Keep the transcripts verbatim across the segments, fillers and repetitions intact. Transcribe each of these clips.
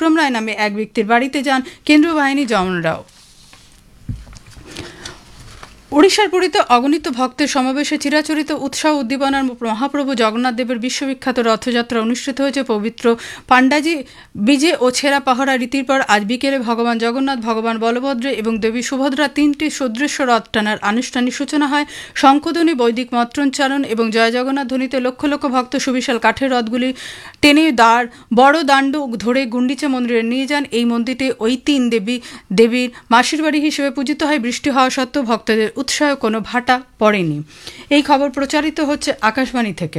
বিক্রম রায় নামে এক ব্যক্তির বাড়িতে যান কেন্দ্রীয় বাহিনী জওয়ানরাও। ওড়িশার পুরীতে অগণিত ভক্তের সমাবেশে চিরাচরিত উৎসাহ উদ্দীপনার মহাপ্রভু জগন্নাথ দেবের বিশ্ববিখ্যাত রথযাত্রা অনুষ্ঠিত হয়েছে। পবিত্র পাণ্ডাজি বিজে ও ছেঁড়া পাহরা রীতির পর আজ বিকেলে ভগবান জগন্নাথ, ভগবান বলভদ্র এবং দেবী সুভদ্রা তিনটি সুদৃশ্য রথ টানার আনুষ্ঠানিক সূচনা হয়। শঙ্খধ্বনি, বৈদিক মন্ত্রোচ্চারণ এবং জয় জগন্নাথ ধ্বনিতে লক্ষ লক্ষ ভক্ত সুবিশাল কাঠের রথগুলি টেনে দাঁড় বড় দাণ্ড ধরে গুন্ডিচা মন্দিরে নিয়ে যান। এই মন্দিরটি ওই তিন দেবী দেবীর মাসির বাড়ি হিসেবে পূজিত হয়। বৃষ্টি হওয়া সত্ত্বেও ভক্তদের উৎসাহে কোনো ভাটা পড়েনি। এই খবর প্রচারিত হচ্ছে আকাশবাণী থেকে।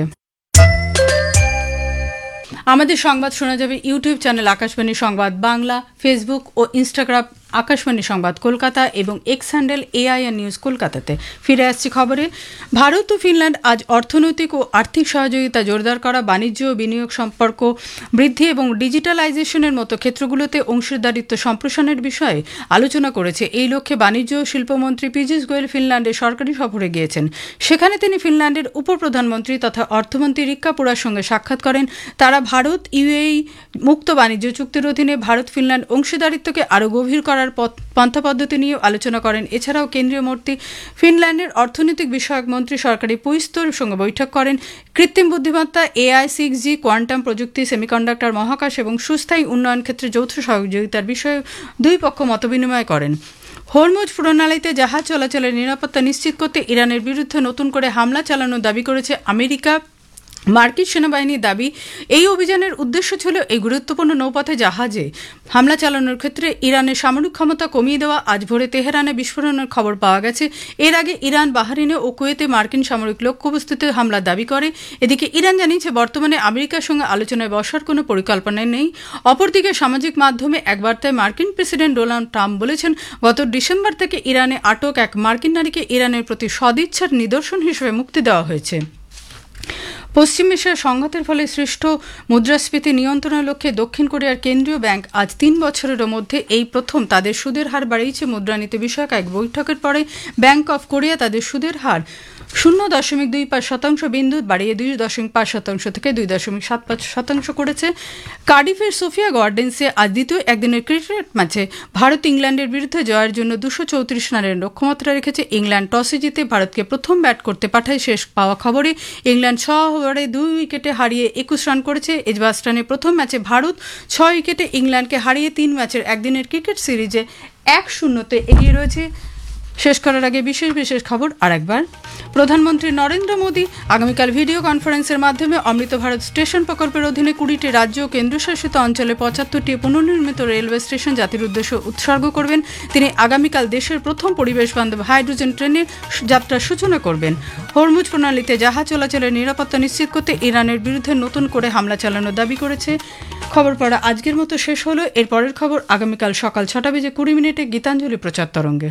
আমাদের সংবাদ শোনা যাবে ইউটিউব চ্যানেল আকাশবাণী সংবাদ বাংলা, ফেসবুক ও ইনস্টাগ্রাম আকাশবাণী সংবাদ কলকাতা এবং এক্স হ্যান্ডেল এআইআর নিউজ কলকাতাতে। ফিরে আসছি খবরে। ভারত ও ফিনল্যান্ড আজ অর্থনৈতিক ও আর্থিক সহযোগিতা জোরদার করা, বাণিজ্য ও বিনিয়োগ সম্পর্ক বৃদ্ধি এবং ডিজিটালাইজেশনের মতো ক্ষেত্রগুলোতে অংশীদারিত্ব সম্প্রসারণের বিষয়ে আলোচনা করেছে। এই লক্ষ্যে বাণিজ্য ও শিল্পমন্ত্রী পীযূষ গোয়েল ফিনল্যান্ডে সরকারি সফরে গিয়েছেন। সেখানে তিনি ফিনল্যান্ডের উপপ্রধানমন্ত্রী তথা অর্থমন্ত্রী রিক্কা পোড়ার সঙ্গে সাক্ষাৎ করেন। তারা ভারত ইউএই মুক্ত বাণিজ্য চুক্তির অধীনে ভারত ফিনল্যান্ড অংশীদারিত্বকে আরও গভীর করার পন্থা পদ্ধতি নিয়ে আলোচনা করেন। এছাড়াও কেন্দ্রীয় মন্ত্রী ফিনল্যান্ডের অর্থনৈতিক বিষয়ক মন্ত্রী সরকারি পরিস্তরের সঙ্গে বৈঠক করেন। কৃত্রিম বুদ্ধিমত্তা, এআই, সিক্স জি, কোয়ান্টাম প্রযুক্তি, সেমিকন্ডাক্টর, মহাকাশ এবং সুস্থায়ী উন্নয়ন ক্ষেত্রে যৌথ সহযোগিতার বিষয়ে দুই পক্ষ মতবিনিময় করেন। হরমুজ প্রণালীতে জাহাজ চলাচলের নিরাপত্তা নিশ্চিত করতে ইরানের বিরুদ্ধে নতুন করে হামলা চালানোর দাবি করেছে আমেরিকা। মার্কিন সেনাবাহিনীর দাবি, এই অভিযানের উদ্দেশ্য ছিল এই গুরুত্বপূর্ণ নৌপথে জাহাজে হামলা চালানোর ক্ষেত্রে ইরানের সামরিক ক্ষমতা কমিয়ে দেওয়া। আজ ভোরে তেহরানে বিস্ফোরণের খবর পাওয়া গেছে। এর আগে ইরান বাহরিনে ও কুয়েতে মার্কিন সামরিক লক্ষ্যবস্তুতে হামলার দাবি করে। এদিকে ইরান জানিয়েছে বর্তমানে আমেরিকার সঙ্গে আলোচনায় বসার কোনো পরিকল্পনা নেই। অপরদিকে সামাজিক মাধ্যমে এক বার্তায় মার্কিন প্রেসিডেন্ট ডোনাল্ড ট্রাম্প বলেছেন, গত ডিসেম্বর থেকে ইরানে আটক এক মার্কিন নারীকে ইরানের প্রতি সদিচ্ছার নিদর্শন হিসেবে মুক্তি দেওয়া হয়েছে। পশ্চিম এশিয়ার সংঘাতের ফলে সৃষ্ট মুদ্রাস্ফীতি নিয়ন্ত্রণের লক্ষ্যে দক্ষিণ কোরিয়ার কেন্দ্রীয় ব্যাংক আজ তিন বছরেরও মধ্যে এই প্রথম তাদের সুদের হার বাড়িয়েছে। মুদ্রানীতি বিষয়ক এক বৈঠকের পরে ব্যাংক অফ কোরিয়া তাদের সুদের হার শূন্য দশমিক দুই পাঁচ শতাংশ বিন্দু বাড়িয়ে দুই দশমিক পাঁচ শতাংশ থেকে দুই দশমিক সাত পাঁচ শতাংশ করেছে। কার্ডিফের সোফিয়া গার্ডেন্সে আজ দ্বিতীয় একদিনের ক্রিকেট ম্যাচে ভারত ইংল্যান্ডের বিরুদ্ধে জয়ের জন্য দুশো চৌত্রিশ রানের লক্ষ্যমাত্রা রেখেছে। ইংল্যান্ড টসে জিতে ভারতকে প্রথম ব্যাট করতে পাঠায়। শেষ পাওয়া খবরে ইংল্যান্ড ছ ওভারে দুই উইকেটে হারিয়ে একুশ রান করেছে। এজবাস্টানে প্রথম ম্যাচে ভারত ছয় উইকেটে ইংল্যান্ডকে হারিয়ে তিন ম্যাচের একদিনের ক্রিকেট সিরিজে এক শূন্যতে এগিয়ে রয়েছে। শেষ করার আগে বিশেষ বিশেষ খবর আরেকবার। প্রধানমন্ত্রী নরেন্দ্র মোদী আগামীকাল ভিডিও কনফারেন্সের মাধ্যমে অমৃত ভারত স্টেশন প্রকল্পের অধীনে কুড়িটি রাজ্য ও কেন্দ্রশাসিত অঞ্চলে পঁচাত্তরটি পুনর্নির্মিত রেলওয়ে স্টেশন জাতির উদ্দেশ্যে উৎসর্গ করবেন। তিনি আগামীকাল দেশের প্রথম পরিবেশ বান্ধব হাইড্রোজেন ট্রেনের যাত্রার সূচনা করবেন। হরমুজ প্রণালীতে জাহাজ চলাচলের নিরাপত্তা নিশ্চিত করতে ইরানের বিরুদ্ধে নতুন করে হামলা চালানোর দাবি করেছে। খবর পড়া আজকের মতো শেষ হলো। এর পরের খবর আগামীকাল সকাল ছটা বেজে কুড়ি মিনিটে গীতাঞ্জলি প্রচার তরঙ্গে।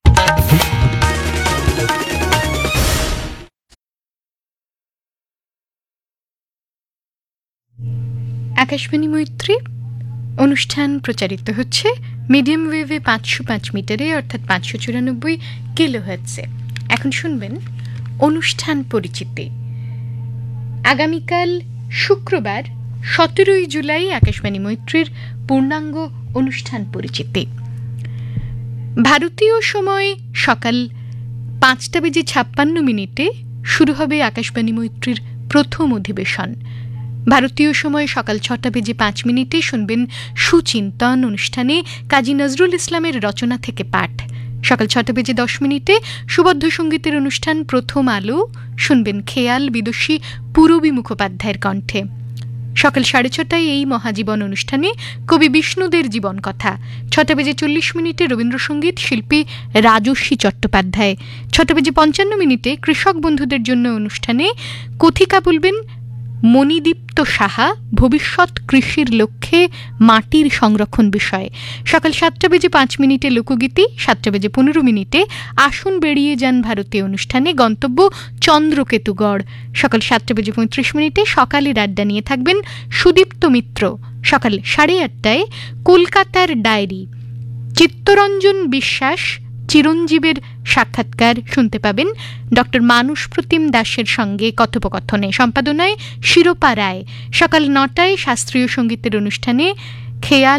আকাশবাণী মৈত্রী অনুষ্ঠান প্রচারিত হচ্ছে মিডিয়াম ওয়েভে পাঁচশো পাঁচ মিটারে অর্থাৎ পাঁচশো চুরানব্বই কিলো হার্টজে। এখন শুনবেন অনুষ্ঠান পরিচিতি। আগামীকাল শুক্রবার সতেরোই জুলাই আকাশবাণী মৈত্রীর পূর্ণাঙ্গ অনুষ্ঠান পরিচিতি। ভারতীয় সময় সকাল পাঁচটা বেজে ছাপ্পান্ন মিনিটে শুরু হবে আকাশবাণী মৈত্রীর প্রথম অধিবেশন। ভারতীয় সময় সকাল ছটা বেজে পাঁচ মিনিটে শুনবেন সুচিন্তন অনুষ্ঠানে কাজী নজরুল ইসলামের রচনা থেকে পাঠ। সকাল ছটা বেজে দশ মিনিটে সুবদ্ধ সঙ্গীতের অনুষ্ঠান প্রথম আলো শুনবেন খেয়াল বিদুষী পূরবী মুখোপাধ্যায়ের কণ্ঠে। সকাল সাড়ে ছটায় এই মহাজীবন অনুষ্ঠানে কবি বিষ্ণুদের জীবন কথা। ছটা বেজে চল্লিশ মিনিটে রবীন্দ্রসঙ্গীত শিল্পী রাজস্বী চট্টোপাধ্যায়। ছটা বেজে পঞ্চান্ন মিনিটে কৃষক বন্ধুদের জন্য অনুষ্ঠানে কথিকা বলবেন মণিদীপ্ত সাহা, ভবিষ্যৎ কৃষির লক্ষ্যে মাটির সংরক্ষণ বিষয়ে। সকাল সাতটা বেজে পাঁচ মিনিটে লোকগীতি। সাতটা বেজে পনেরো মিনিটে আসুন বেরিয়ে যান ভারতীয় অনুষ্ঠানে গন্তব্য চন্দ্রকেতুগড়। সকাল সাতটা বেজে পঁয়ত্রিশ মিনিটে সকালের আড্ডা নিয়ে থাকবেন সুদীপ্ত মিত্র। সকাল সাড়ে আটটায় কলকাতার ডায়েরি, চিত্তরঞ্জন বিশ্বাস চিরঞ্জীবের সাক্ষাৎকার শুনতে পাবেন ডক্টর মানুষ প্রতিম দাসের সঙ্গে কথোপকথনে। সম্পাদনায় শিরোপা রায়। সকাল নটায় শাস্ত্রীয় সঙ্গীতের অনুষ্ঠানে খেয়াল